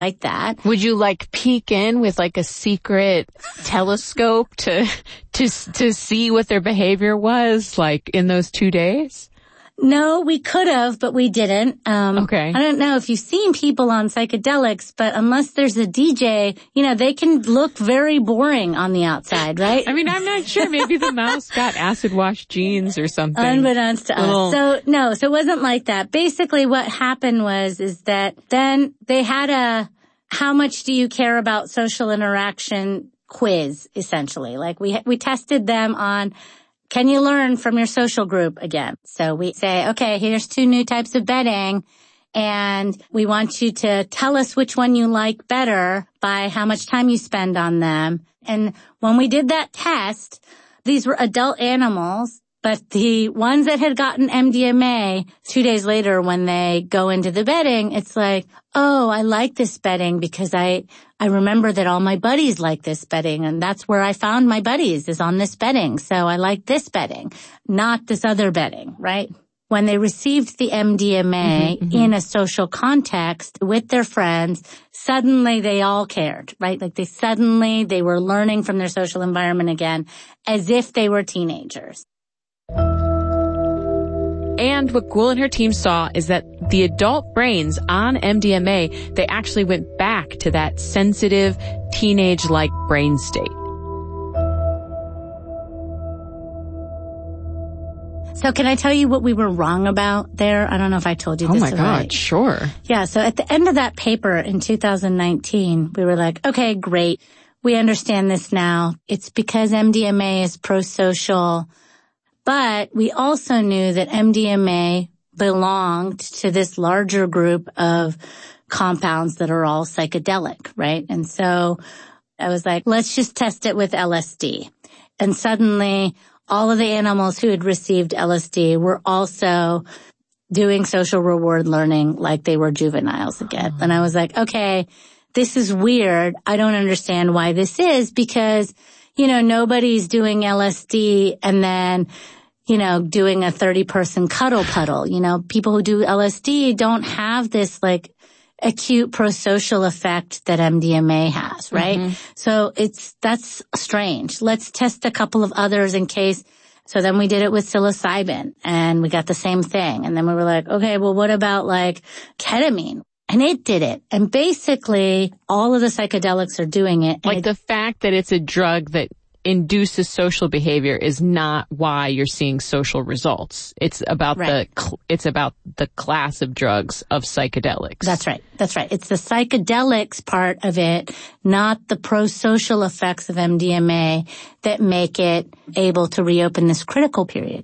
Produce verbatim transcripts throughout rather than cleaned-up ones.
like that. Would you like peek in with like a secret telescope to to to see what their behavior was like in those two days? No, we could have, but we didn't. Um, okay. I don't know if you've seen people on psychedelics, but unless there's a D J, you know, they can look very boring on the outside, right? I mean, I'm not sure. Maybe the mouse got acid wash jeans or something. Unbeknownst to Little... us. So, no, so it wasn't like that. Basically what happened was, is that then they had a, how much do you care about social interaction quiz, essentially. Like we, we tested them on, can you learn from your social group again? So we say, okay, here's two new types of bedding, and we want you to tell us which one you like better by how much time you spend on them. And when we did that test, these were adult animals, but the ones that had gotten M D M A, two days later when they go into the bedding, it's like, oh, I like this bedding because I, I remember that all my buddies like this bedding, and that's where I found my buddies, is on this bedding. So I like this bedding, not this other bedding, right? When they received the M D M A mm-hmm, mm-hmm. in a social context with their friends, suddenly they all cared, right? Like they suddenly, they were learning from their social environment again as if they were teenagers. And what Gul and her team saw is that the adult brains on M D M A, they actually went back to that sensitive, teenage-like brain state. So can I tell you what we were wrong about there? I don't know if I told you oh this. Oh my God, right. Sure. Yeah, so at the end of that paper in two thousand nineteen, we were like, okay, great. We understand this now. It's because M D M A is pro-social. But we also knew that M D M A belonged to this larger group of compounds that are all psychedelic, right? And so I was like, let's just test it with L S D. And suddenly all of the animals who had received L S D were also doing social reward learning like they were juveniles again. And I was like, okay, this is weird. I don't understand why this is, because you know, nobody's doing L S D and then, you know, doing a thirty person cuddle puddle. You know, people who do L S D don't have this like acute prosocial effect that M D M A has, right? Mm-hmm. So it's, that's strange. Let's test a couple of others in case. So then we did it with psilocybin and we got the same thing. And then we were like, okay, well, what about like ketamine? And it did it. And basically, all of the psychedelics are doing it. Like it, the fact that it's a drug that induces social behavior is not why you're seeing social results. It's about right. the it's about the class of drugs of psychedelics. That's right. That's right. It's the psychedelics part of it, not the pro-social effects of M D M A, that make it able to reopen this critical period.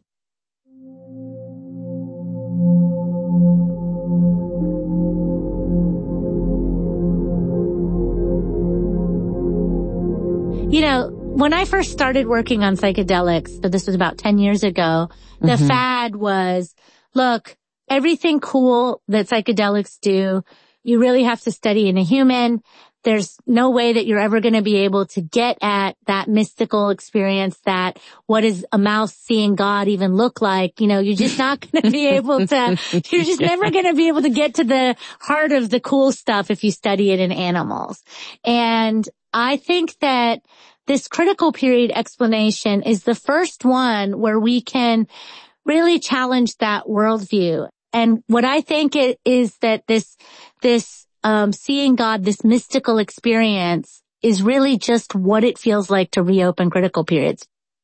You know, when I first started working on psychedelics, so this was about ten years ago, the mm-hmm. fad was, look, everything cool that psychedelics do, you really have to study in a human. There's no way that you're ever going to be able to get at that mystical experience, that what does a mouse seeing God even look like? You know, you're just not going to be able to, you're just yeah. never going to be able to get to the heart of the cool stuff if you study it in animals. And I think that this critical period explanation is the first one where we can really challenge that worldview. And what I think it is that this, this, um, seeing God, this mystical experience is really just what it feels like to reopen critical periods.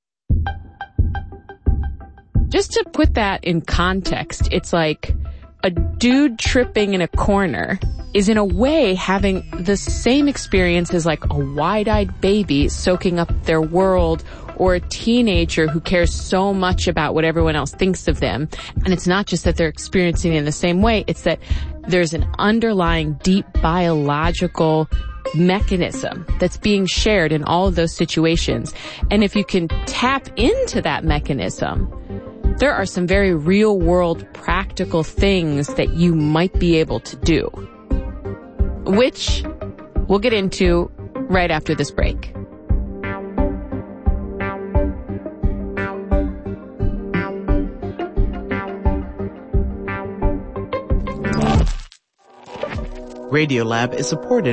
Just to put that in context, it's like a dude tripping in a corner is in a way having the same experience as like a wide-eyed baby soaking up their world, or a teenager who cares so much about what everyone else thinks of them. And it's not just that they're experiencing it in the same way, it's that there's an underlying deep biological mechanism that's being shared in all of those situations. And if you can tap into that mechanism, there are some very real world practical things that you might be able to do, which we'll get into right after this break. Radiolab is supported